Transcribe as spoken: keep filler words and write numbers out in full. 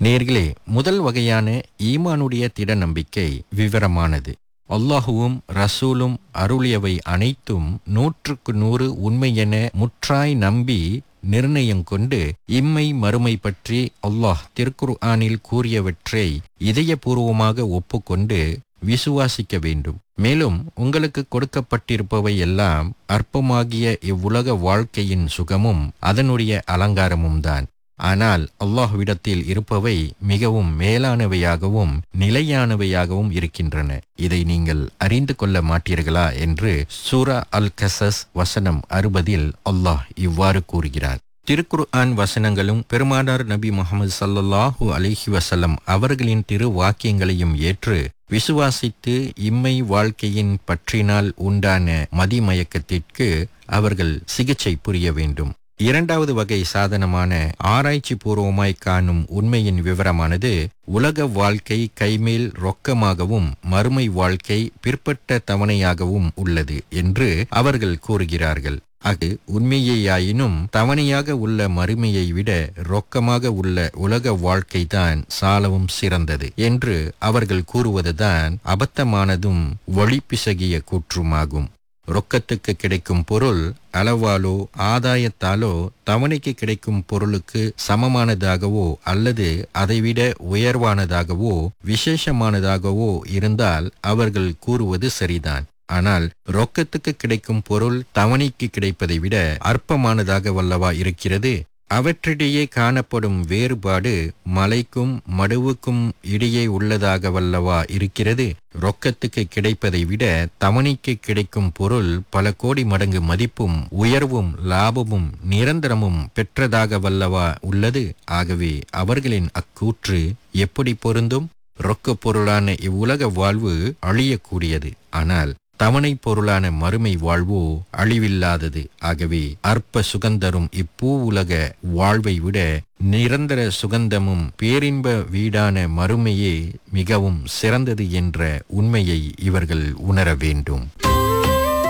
நேர்களே, முதல் வகையான ஈமானுடைய திட நம்பிக்கை விவரமானது. அல்லாஹுவும் ரசூலும் அருளியவை அனைத்தும் நூற்றுக்கு நூறு உண்மை என முற்றாய் நம்பி நிர்ணயம் கொண்டு இம்மை மறுமை பற்றி அல்லாஹ் திருக்குர்ஆனில் கூறியவற்றை இதயபூர்வமாக ஒப்புக்கொண்டு விசுவாசிக்க வேண்டும். மேலும் உங்களுக்கு கொடுக்கப்பட்டிருப்பவை எல்லாம் அற்பமாகிய இவ்வுலக வாழ்க்கையின் சுகமும் அதனுடைய அலங்காரமும் தான். ஆனால் அல்லாஹ்விடத்தில் இருப்பவை மிகவும் மேலானவையாகவும் நிலையானவையாகவும் இருக்கின்றன. இதை நீங்கள் அறிந்து கொள்ள மாட்டீர்களா என்று சூரா அல் கசஸ் வசனம் அறுபதில் அல்லாஹ் இவ்வாறு கூறுகிறார். திருக்குர்ஆன் வசனங்களும் பெருமானார் நபி முஹம்மது ஸல்லல்லாஹு அலைஹி வஸல்லம் அவர்களின் திரு வாக்கியங்களையும் ஏற்று விசுவாசித்து இம்மை வாழ்க்கையின் பற்றினால் உண்டான மதிமயக்கத்திற்கு அவர்கள் சிகிச்சை புரிய வேண்டும். இரண்டாவது வகை சாதனமான ஆராய்ச்சி பூர்வமாய் காணும் உண்மையின் விவரமானது உலக வாழ்க்கை கைமேல் ரொக்கமாகவும் மறுமை வாழ்க்கை பிற்பட்ட தவணையாகவும் உள்ளது என்று அவர்கள் கூறுகிறார்கள். அது உண்மையேயாயினும் தவணையாக உள்ள மறுமையை விட ரொக்கமாக உள்ள உலக வாழ்க்கைதான் சாலவும் சிறந்தது என்று அவர்கள் கூறுவதுதான் அபத்தமானதும் வழிப்பிசகிய கூற்றுமாகும். ரொக்கத்துக்கு கிடைக்கும் பொருள் அளவாலோ ஆதாயத்தாலோ தவணைக்கு கிடைக்கும் பொருளுக்கு சமமானதாகவோ அல்லது அதைவிட உயர்வானதாகவோ விசேஷமானதாகவோ இருந்தால் அவர்கள் கூறுவது சரிதான். ஆனால் ரொக்கத்துக்கு கிடைக்கும் பொருள் தவணைக்கு கிடைப்பதை விட அற்பமானதாக வல்லவா இருக்கிறது? அவற்றிடையே காணப்படும் வேறுபாடு மலைக்கும் மடுவுக்கும் இடையே உள்ளதாக வல்லவா இருக்கிறது? ரொக்கத்துக்கு கிடைப்பதை விட தவணைக்கு கிடைக்கும் பொருள் பல கோடி மடங்கு மதிப்பும் உயர்வும் லாபமும் நிரந்தரமும் பெற்றதாக வல்லவா உள்ளது? ஆகவே அவர்களின் அக்கூற்று எப்படி பொருந்தும்? ரொக்க பொருளான இவ்வுலக வாழ்வு அழியக்கூடியது, ஆனால் தவணை பொருளான மறுமை வாழ்வோ அழிவில்லாதது. ஆகவே அற்ப சுகந்தரும் இப்பூ உலக வாழ்வை விட நிரந்தர சுகந்தமும் பேரின்ப வீடான மறுமையே மிகவும் சிறந்தது என்ற உண்மையை இவர்கள் உணர வேண்டும்.